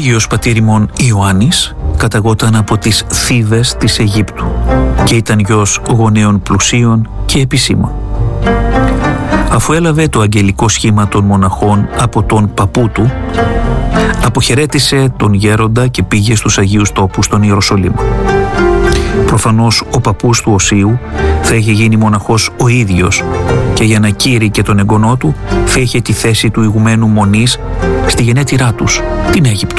Άγιος πατήρ ημών Ιωάννης καταγόταν από τις Θήβες της Αιγύπτου και ήταν γιος γονέων πλουσίων και επισήμων. Αφού έλαβε το αγγελικό σχήμα των μοναχών από τον παππού του, αποχαιρέτησε τον γέροντα και πήγε στους Αγίους Τόπους των Ιεροσολύμων. Προφανώς ο παππούς του Οσίου θα είχε γίνει μοναχός ο ίδιος και για να κήρυ και τον εγγονό του θα είχε τη θέση του ηγουμένου μονής στη γενέτειρά τους, την Αίγυπτο.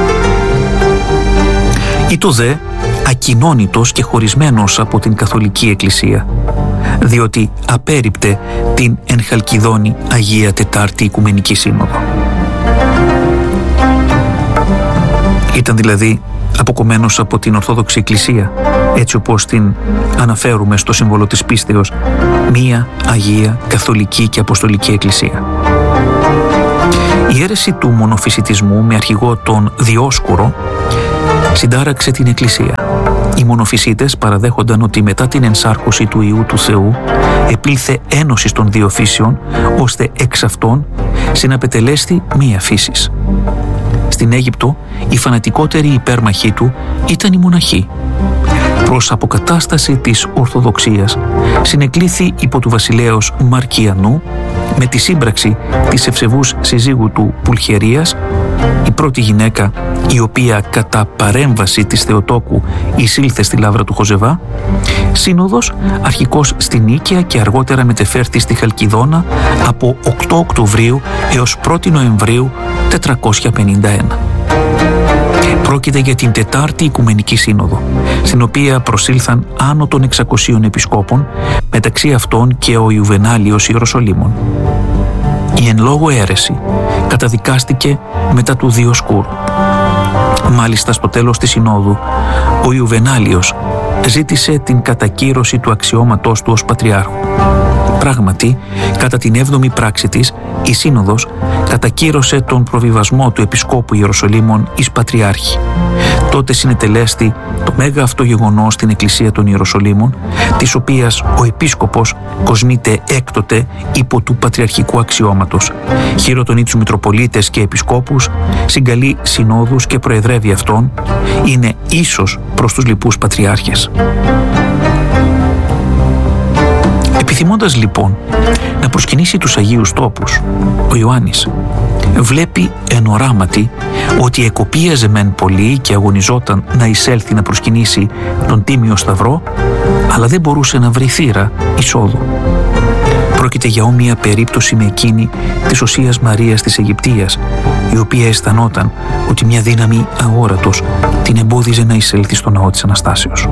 Ήτο δε ακοινώνητος και χωρισμένος από την Καθολική Εκκλησία, διότι απέρριπτε την εν Χαλκιδόνη Αγία Τετάρτη Οικουμενική Σύνοδο. Ήταν δηλαδή αποκομμένος από την Ορθόδοξη Εκκλησία, έτσι όπως την αναφέρουμε στο σύμβολο της πίστεως, μία Αγία, Καθολική και Αποστολική Εκκλησία. Η αίρεση του μονοφυσιτισμού με αρχηγό τον Διόσκουρο συντάραξε την Εκκλησία. Οι μονοφυσίτες παραδέχονταν ότι μετά την ενσάρκωση του Υιού του Θεού επήλθε ένωση των δύο φύσεων, ώστε εξ αυτών συναπετελέστη μία φύσης. Στην Αίγυπτο οι φανατικότεροι υπέρμαχοί του ήταν οι μοναχοί. Προς αποκατάσταση της Ορθοδοξίας συνεκλήθη υπό του βασιλέως Μαρκιανού με τη σύμπραξη της ευσεβούς συζύγου του Πουλχερίας, η πρώτη γυναίκα η οποία κατά παρέμβαση της Θεοτόκου εισήλθε στη λάβρα του Χοζεβά, σύνοδος αρχικώς στη Νίκαια και αργότερα μετεφέρθη στη Χαλκιδόνα από 8 Οκτωβρίου έως 1η Νοεμβρίου 451. Πρόκειται για την Τετάρτη Οικουμενική Σύνοδο, στην οποία προσήλθαν άνω των 600 επισκόπων, μεταξύ αυτών και ο Ιουβενάλιος Ιεροσολύμων. Η εν λόγω αίρεση καταδικάστηκε μετά του Διοσκούρου. Μάλιστα στο τέλος της Συνόδου, ο Ιουβενάλιος ζήτησε την κατακύρωση του αξιώματός του ως Πατριάρχου. Πράγματι, κατά την 7η πράξη της, η Σύνοδος κατακύρωσε τον προβιβασμό του Επισκόπου Ιεροσολύμων εις Πατριάρχη. Τότε συνετελέστη το μέγα αυτό γεγονός στην Εκκλησία των Ιεροσολύμων, της οποίας ο Επίσκοπος κοσμείται έκτοτε υπό του πατριαρχικού αξιώματος. Χειροτονεί τους Μητροπολίτες και Επισκόπους, συγκαλεί συνόδους και προεδρεύει αυτών, είναι ίσος προς τους λοιπούς Πατριάρχες. Επιθυμώντας λοιπόν να προσκυνήσει τους Αγίους Τόπους, ο Ιωάννης βλέπει εν οράματι ότι εκοπίαζε μεν πολύ και αγωνιζόταν να εισέλθει να προσκυνήσει τον Τίμιο Σταυρό, αλλά δεν μπορούσε να βρει θύρα εισόδου. Πρόκειται για όμοια περίπτωση με εκείνη της Οσίας Μαρίας της Αιγυπτίας, η οποία αισθανόταν ότι μια δύναμη αόρατος την εμπόδιζε να εισέλθει στο ναό της Αναστάσεως.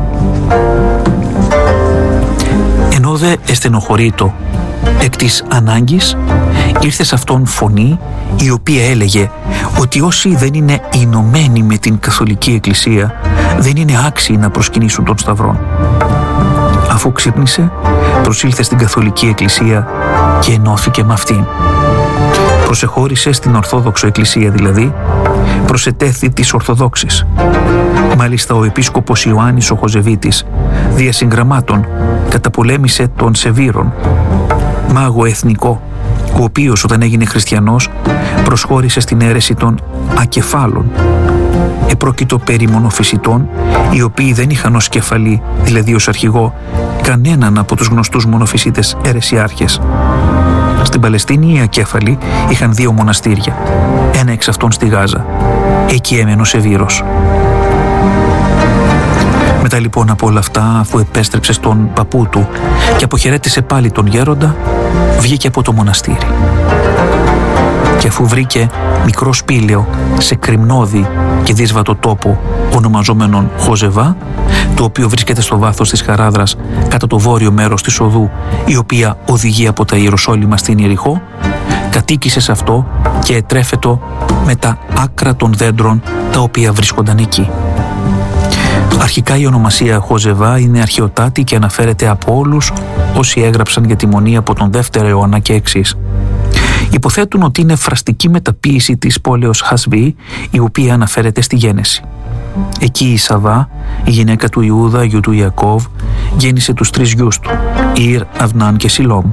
Ενώ δε εσθενοχωρείτο εκ της ανάγκης, ήρθε σε αυτόν φωνή η οποία έλεγε ότι όσοι δεν είναι ενωμένοι με την Καθολική Εκκλησία δεν είναι άξιοι να προσκυνήσουν τον Σταυρόν. Αφού ξύπνησε, προσήλθε στην Καθολική Εκκλησία και ενώθηκε με αυτήν. Προσεχώρησε στην Ορθόδοξο Εκκλησία δηλαδή, προσετέθη της Ορθοδόξης. Μάλιστα ο Επίσκοπος Ιωάννης ο Χοζεβίτης δια συγγραμμάτων καταπολέμησε τον Σεβύρον, μάγο εθνικό, ο οποίος όταν έγινε χριστιανός προσχώρησε στην αίρεση των ακεφάλων. Επρόκειτο περί μονοφυσιτών, οι οποίοι δεν είχαν ως κεφαλή, δηλαδή ως αρχηγό, κανέναν από τους γνωστούς μονοφυσίτες αιρεσιάρχες. Στην Παλαιστίνη οι ακέφαλοι είχαν 2 μοναστήρια, ένα εξ αυτών στη Γάζα. Εκεί έμενε ο Σεβύρος. Μετά λοιπόν από όλα αυτά, αφού επέστρεψε στον παππού του και αποχαιρέτησε πάλι τον γέροντα, βγήκε από το μοναστήρι. Και αφού βρήκε μικρό σπήλαιο σε κρυμνώδη και δύσβατο τόπο ονομαζόμενον Χοζεβά, το οποίο βρίσκεται στο βάθος της Χαράδρας κατά το βόρειο μέρος της οδού, η οποία οδηγεί από τα Ιεροσόλυμα στην Ιεριχώ, κατοίκησε σε αυτό και ετρέφετο με τα άκρα των δέντρων τα οποία βρίσκονταν εκεί. Αρχικά η ονομασία Χοζεβά είναι αρχαιοτάτη και αναφέρεται από όλους όσοι έγραψαν για τη Μονή από τον 2ο αιώνα και εξής. Υποθέτουν ότι είναι φραστική μεταποίηση της πόλεως Χασβή, η οποία αναφέρεται στη Γένεση. Εκεί η Σαβά, η γυναίκα του Ιούδα, γιου του Ιακώβ, γέννησε τους 3 γιους του, Ήρ, Αυνάν και Σιλόμ.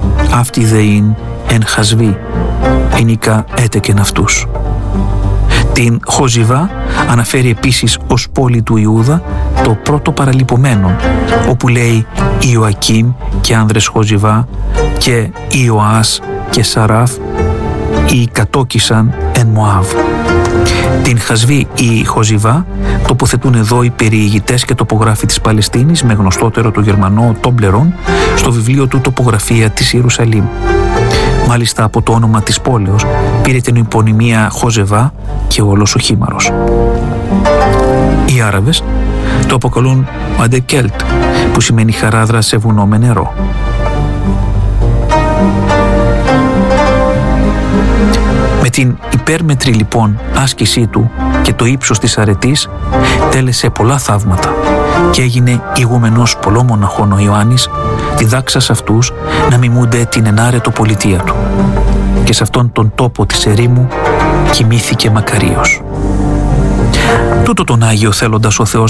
Αυτή δε ειν εν Χασβή, ενίκα έτεκεν αυτούς. Την Χοζιβά αναφέρει επίσης ως πόλη του Ιούδα, το πρώτο παραλιπομένον, όπου λέει Ιωακίμ και άνδρες Χοζιβά και Ιωάς και Σαράφ οι κατόκισαν εν Μωάβ. Την Χασβή ή Χοζιβά τοποθετούν εδώ οι περιηγητές και τοπογράφοι της Παλαιστίνης, με γνωστότερο το Γερμανό Τόμπλερον στο βιβλίο του «Τοπογραφία της Ιερουσαλήμ». Μάλιστα από το όνομα της πόλεως πήρε την υπονυμία Χοζεβά και όλος ο χήμαρος. Οι Άραβες το αποκαλούν Μαντεκέλτ, που σημαίνει χαράδρα σε βουνό με νερό. Με την υπέρμετρη λοιπόν άσκησή του και το ύψος της αρετής τέλεσε πολλά θαύματα και έγινε ηγούμενος πολλών μοναχών ο Ιωάννης, διδάξας αυτούς να μιμούνται την ενάρετο πολιτεία του, και σε αυτόν τον τόπο της ερήμου κοιμήθηκε μακαρίος. Τούτο τον Άγιο θέλοντας ο Θεός